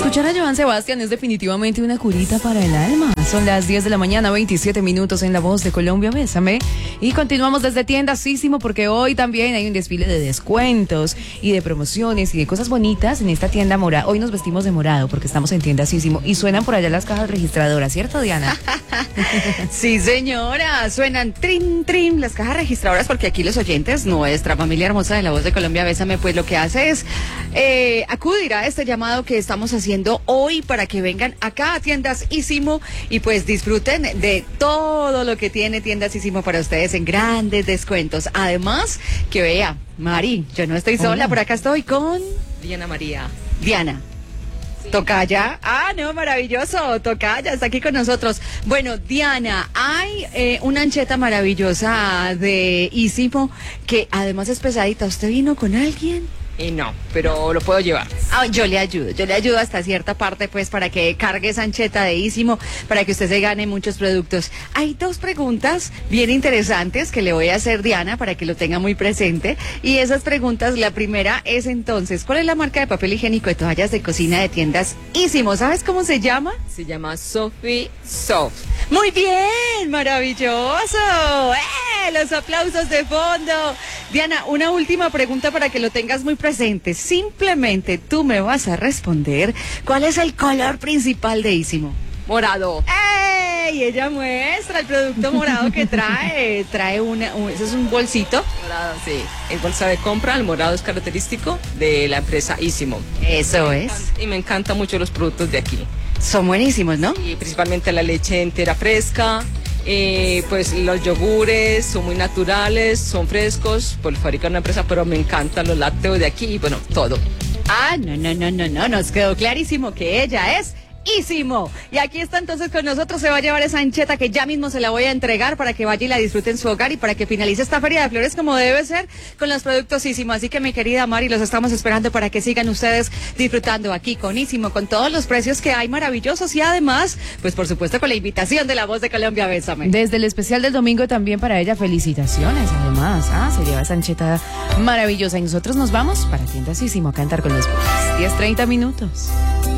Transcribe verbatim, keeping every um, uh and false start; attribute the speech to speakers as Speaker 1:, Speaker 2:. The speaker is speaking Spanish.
Speaker 1: Escuchar a Joan Sebastián es definitivamente una curita para el alma. Son las diez de la mañana, veintisiete minutos en La Voz de Colombia, Bésame. Y continuamos desde Tiendasísimo porque hoy también hay un desfile de descuentos y de promociones y de cosas bonitas en esta tienda morada. Hoy nos vestimos de morado porque estamos en Tiendasísimo y suenan por allá las cajas registradoras, ¿cierto, Diana?
Speaker 2: Sí, señora, suenan trin, trin las cajas registradoras porque aquí los oyentes, nuestra familia hermosa de La Voz de Colombia, Bésame, pues lo que hace es eh, acudir a este llamado que estamos haciendo hoy para que vengan acá a Tiendasísimo y pues disfruten de todo lo que tiene Tiendasísimo para ustedes en grandes descuentos. Además, que vea, Mari, yo no estoy sola,
Speaker 1: Hola.
Speaker 2: por acá estoy con
Speaker 3: Diana María.
Speaker 2: Diana. Sí. Tocaya. Ah, no, maravilloso. Tocaya está aquí con nosotros. Bueno, Diana, hay eh, una ancheta maravillosa de Ísimo que además es pesadita. ¿Usted vino con alguien?
Speaker 3: Y no, pero lo puedo llevar.
Speaker 2: Ah, yo le ayudo, yo le ayudo hasta cierta parte, pues, para que cargue esa ancheta de Ísimo, para que usted se gane muchos productos. Hay dos preguntas bien interesantes que le voy a hacer, Diana, para que lo tenga muy presente. Y esas preguntas, la primera es entonces, ¿cuál es la marca de papel higiénico de toallas de cocina de Tiendasísimo? ¿Sabes cómo se llama?
Speaker 3: Se llama Sophie Soft.
Speaker 2: Muy bien, maravilloso. ¡Eh! Los aplausos de fondo. Diana, una última pregunta para que lo tengas muy presente. Simplemente tú me vas a responder cuál es el color principal de Ísimo.
Speaker 3: Morado.
Speaker 2: ¡Ey! Y ella muestra el producto morado que trae. Trae una, un, eso es un bolsito.
Speaker 3: Morado, sí. En bolsa de compra, el morado es característico de la empresa Ísimo.
Speaker 2: Eso es.
Speaker 3: Y me encantan mucho los productos de aquí.
Speaker 2: Son buenísimos, ¿no?
Speaker 3: Y principalmente la leche entera fresca. Eh, pues los yogures son muy naturales, son frescos, pues lo fabrica una empresa, pero me encantan los lácteos de aquí y bueno, todo.
Speaker 2: Ah, no, no, no, no, no, nos quedó clarísimo que ella es Ísimo. Y aquí está entonces con nosotros, se va a llevar esa ancheta que ya mismo se la voy a entregar para que vaya y la disfrute en su hogar y para que finalice esta feria de flores como debe ser con los productos Ísimo. Así que mi querida Mari, los estamos esperando para que sigan ustedes disfrutando aquí con Ísimo, con todos los precios que hay maravillosos y además, pues por supuesto con la invitación de La Voz de Colombia, Bésame.
Speaker 1: Desde el especial del domingo también para ella, felicitaciones además. Ah, se lleva esa ancheta maravillosa y nosotros nos vamos para Tiendasísimo a cantar con los pobres. diez treinta minutos.